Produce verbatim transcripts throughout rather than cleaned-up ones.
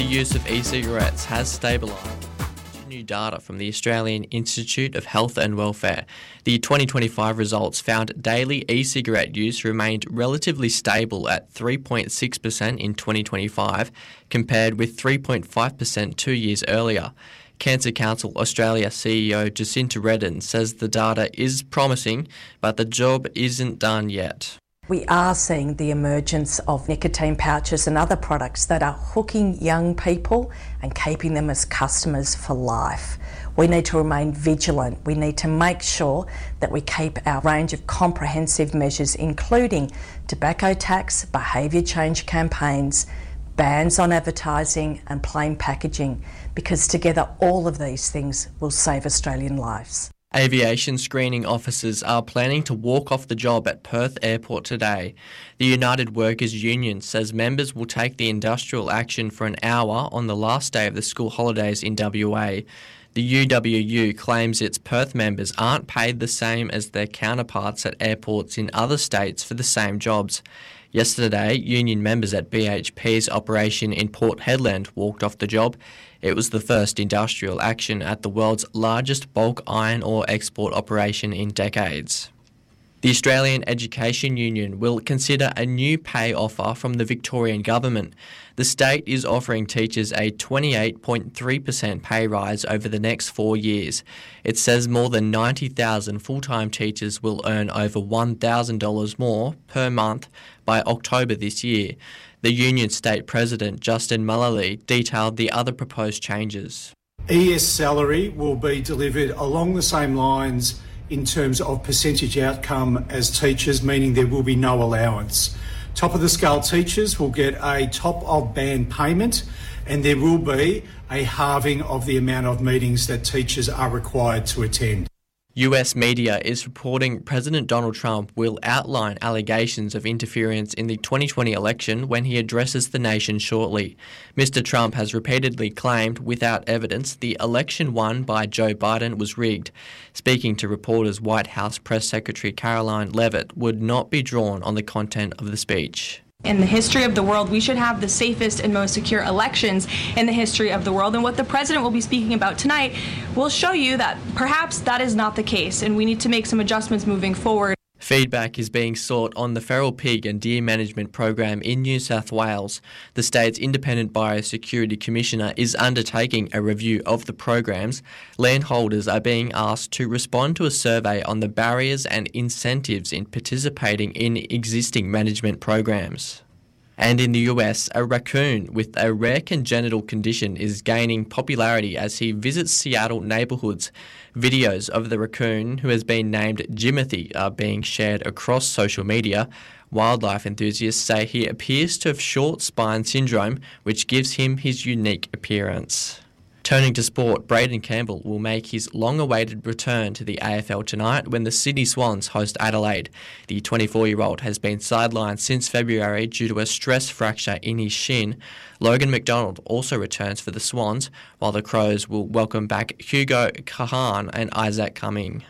the use of e-cigarettes has stabilised. New data from the Australian Institute of Health and Welfare. The twenty twenty-five results found daily e-cigarette use remained relatively stable at three point six percent in twenty twenty-five, compared with three point five percent two years earlier. Cancer Council Australia C E O Jacinta Redden says the data is promising, but the job isn't done yet. We are seeing the emergence of nicotine pouches and other products that are hooking young people and keeping them as customers for life. We need to remain vigilant. We need to make sure that we keep our range of comprehensive measures, including tobacco tax, behaviour change campaigns, bans on advertising and plain packaging, because together all of these things will save Australian lives. Aviation screening officers are planning to walk off the job at Perth Airport today. The United Workers Union says members will take the industrial action for an hour on the last day of the school holidays in W A. The U W U claims its Perth members aren't paid the same as their counterparts at airports in other states for the same jobs. Yesterday, union members at B H P's operation in Port Hedland walked off the job. It was the first industrial action at the world's largest bulk iron ore export operation in decades. The Australian Education Union will consider a new pay offer from the Victorian Government. The state is offering teachers a twenty-eight point three percent pay rise over the next four years. It says more than ninety thousand full-time teachers will earn over one thousand dollars more per month by October this year. The union state president, Justin Mullally, detailed the other proposed changes. E S salary will be delivered along the same lines in terms of percentage outcome as teachers, meaning there will be no allowance. Top of the scale teachers will get a top of band payment, and there will be a halving of the amount of meetings that teachers are required to attend. U S media is reporting President Donald Trump will outline allegations of interference in the twenty twenty election when he addresses the nation shortly. Mister Trump has repeatedly claimed, without evidence, the election won by Joe Biden was rigged. Speaking to reporters, White House Press Secretary Caroline Leavitt would not be drawn on the content of the speech. In the history of the world, we should have the safest and most secure elections in the history of the world. And what the president will be speaking about tonight will show you that perhaps that is not the case, and we need to make some adjustments moving forward. Feedback is being sought on the feral pig and deer management program in New South Wales. The state's Independent Biosecurity Commissioner is undertaking a review of the programs. Landholders are being asked to respond to a survey on the barriers and incentives in participating in existing management programs. And in the U S, a raccoon with a rare congenital condition is gaining popularity as he visits Seattle neighbourhoods. Videos of the raccoon, who has been named Jimothy, are being shared across social media. Wildlife enthusiasts say he appears to have short spine syndrome, which gives him his unique appearance. Turning to sport, Braden Campbell will make his long-awaited return to the A F L tonight when the Sydney Swans host Adelaide. The twenty-four-year-old has been sidelined since February due to a stress fracture in his shin. Logan McDonald also returns for the Swans, while the Crows will welcome back Hugo Kahan and Isaac Cumming.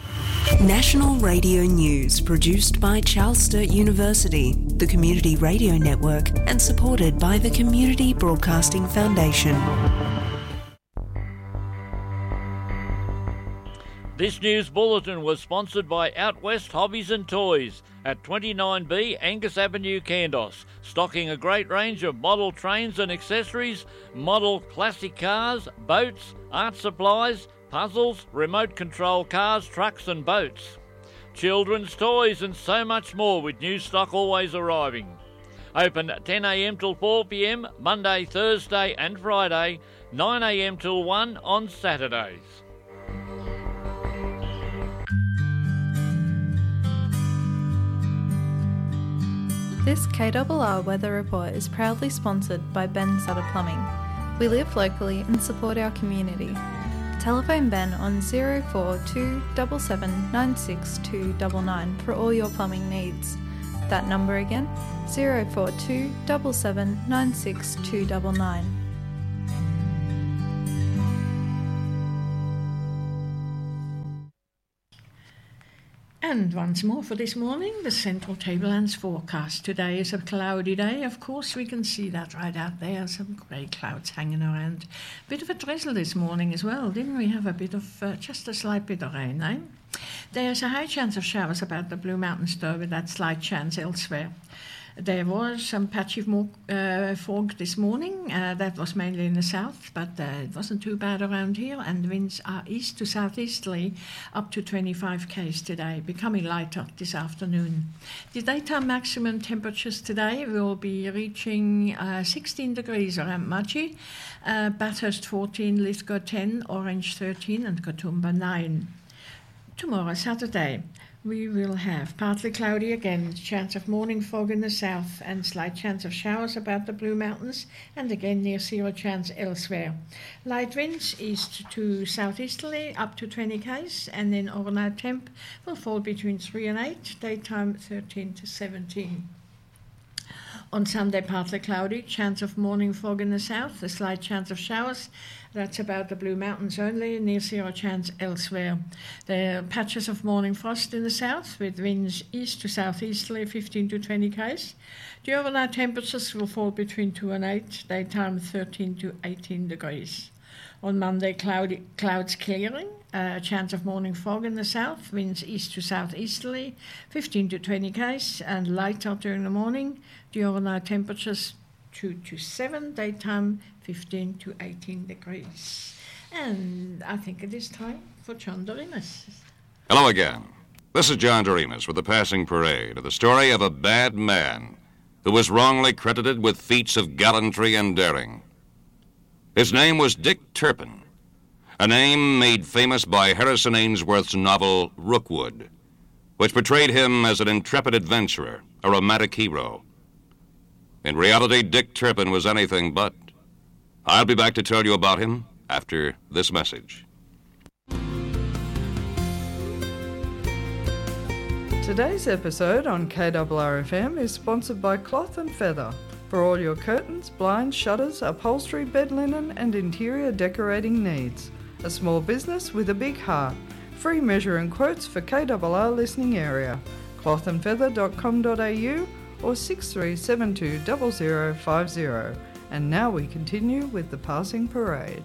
National Radio News, produced by Charles Sturt University, the Community Radio Network, and supported by the Community Broadcasting Foundation. This news bulletin was sponsored by Out West Hobbies and Toys at twenty-nine B Angus Avenue, Kandos, stocking a great range of model trains and accessories, model classic cars, boats, art supplies, puzzles, remote control cars, trucks and boats, children's toys and so much more, with new stock always arriving. Open ten a m till four p m Monday, Thursday and Friday, nine a m till one on Saturdays. This K R R Weather Report is proudly sponsored by Ben Sutter Plumbing. We live locally and support our community. Telephone Ben on zero four two seven seven nine six two nine nine for all your plumbing needs. That number again, zero four two seven seven nine six two nine nine. And once more for this morning, the Central Tablelands forecast. Today is a cloudy day. Of course, we can see that right out there, some grey clouds hanging around. Bit of a drizzle this morning as well, didn't we? Have a bit of, uh, just a slight bit of rain, eh? There's a high chance of showers about the Blue Mountains, though, with that slight chance elsewhere. There was some patchy uh, fog this morning. Uh, that was mainly in the south, but uh, it wasn't too bad around here. And winds are east to southeasterly up to twenty-five k's today, becoming lighter this afternoon. The daytime maximum temperatures today will be reaching uh, sixteen degrees around Machi, uh, Bathurst fourteen, Lithgow ten, Orange thirteen, and Katoomba nine. Tomorrow, Saturday, we will have partly cloudy again, chance of morning fog in the south and slight chance of showers about the Blue Mountains, and again near zero chance elsewhere. Light winds east to southeasterly up to twenty k's, and then overnight temp will fall between three and eight, daytime thirteen to seventeen. On Sunday, partly cloudy, chance of morning fog in the south, a slight chance of showers. That's about the Blue Mountains only, near zero chance elsewhere. There are patches of morning frost in the south, with winds east to southeasterly, fifteen to twenty k's. The overnight temperatures will fall between two and eight, daytime thirteen to eighteen degrees. On Monday, cloudy, clouds clearing, a uh, chance of morning fog in the south, winds east to southeasterly, fifteen to twenty k's, and lighter during the morning. The overnight temperatures two to seven, daytime fifteen to eighteen degrees. And I think it is time for John Doremus. Hello again. This is John Doremus with the Passing Parade, the story of a bad man who was wrongly credited with feats of gallantry and daring. His name was Dick Turpin, a name made famous by Harrison Ainsworth's novel Rookwood, which portrayed him as an intrepid adventurer, a romantic hero. In reality, Dick Turpin was anything but. I'll be back to tell you about him after this message. Today's episode on K R R F M is sponsored by Cloth and Feather for all your curtains, blinds, shutters, upholstery, bed linen and interior decorating needs. A small business with a big heart. Free measuring quotes for K R R listening area. cloth and feather dot com dot a u or six three seven two zero zero five zero. And now we continue with the Passing Parade.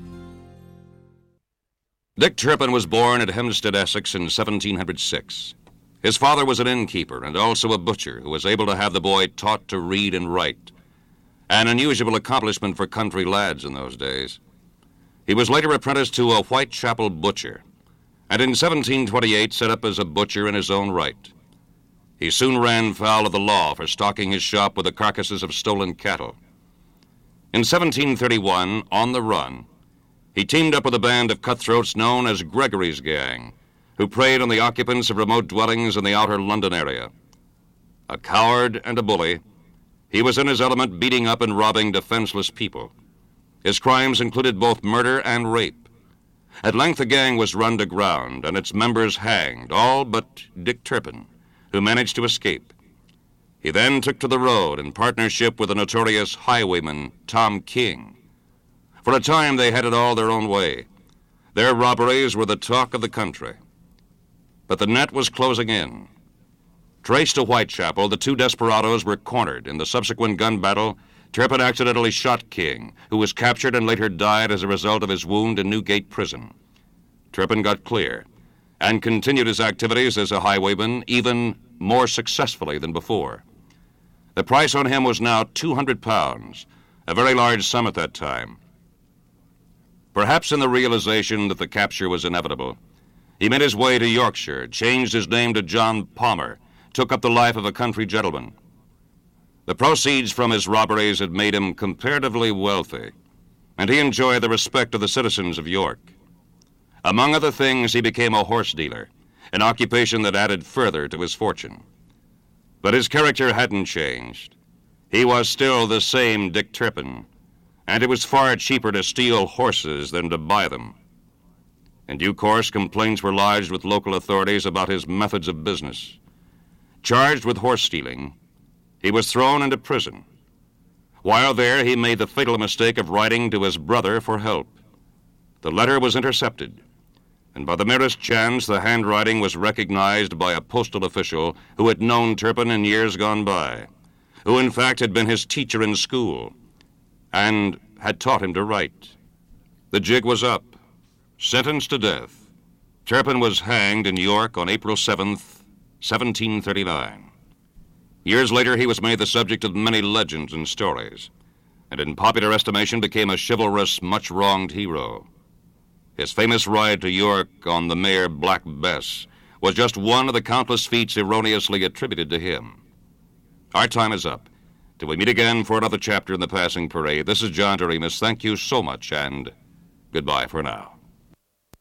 Dick Turpin was born at Hempstead, Essex in seventeen oh six. His father was an innkeeper and also a butcher who was able to have the boy taught to read and write, an unusual accomplishment for country lads in those days. He was later apprenticed to a Whitechapel butcher, and in seventeen twenty-eight set up as a butcher in his own right. He soon ran foul of the law for stocking his shop with the carcasses of stolen cattle. In seventeen thirty-one, on the run, he teamed up with a band of cutthroats known as Gregory's Gang, who preyed on the occupants of remote dwellings in the outer London area. A coward and a bully, he was in his element beating up and robbing defenseless people. His crimes included both murder and rape. At length the gang was run to ground and its members hanged, all but Dick Turpin, who managed to escape. He then took to the road in partnership with the notorious highwayman Tom King. For a time they had it all their own way. Their robberies were the talk of the country. But the net was closing in. Traced to Whitechapel, the two desperados were cornered. In the subsequent gun battle, Turpin accidentally shot King, who was captured and later died as a result of his wound in Newgate Prison. Turpin got clear and continued his activities as a highwayman even more successfully than before. The price on him was now two hundred pounds, a very large sum at that time. Perhaps in the realization that the capture was inevitable, he made his way to Yorkshire, changed his name to John Palmer, took up the life of a country gentleman. The proceeds from his robberies had made him comparatively wealthy, and he enjoyed the respect of the citizens of York. Among other things, he became a horse dealer, an occupation that added further to his fortune. But his character hadn't changed. He was still the same Dick Turpin, and it was far cheaper to steal horses than to buy them. In due course, complaints were lodged with local authorities about his methods of business. Charged with horse stealing, he was thrown into prison. While there, he made the fatal mistake of writing to his brother for help. The letter was intercepted, and by the merest chance the handwriting was recognized by a postal official who had known Turpin in years gone by, who in fact had been his teacher in school and had taught him to write. The jig was up. Sentenced to death, Turpin was hanged in York on April seventh, seventeen thirty-nine. Years later, he was made the subject of many legends and stories, and in popular estimation became a chivalrous, much-wronged hero. His famous ride to York on the mare Black Bess was just one of the countless feats erroneously attributed to him. Our time is up. Till we meet again for another chapter in the Passing Parade, this is John Doremus. Thank you so much, and goodbye for now.